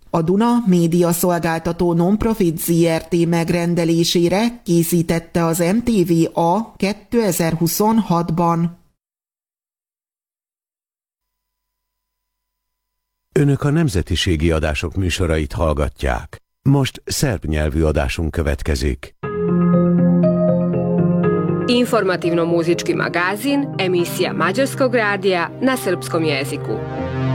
A Duna média szolgáltató non-profit ZRT megrendelésére készítette az MTV a 2026-ban. Önök a nemzetiségi adások műsorait hallgatják. Most szerb nyelvű adásunk következik. Informativno-muzički magazin, emisija Mađarskog radija na srpskom jeziku.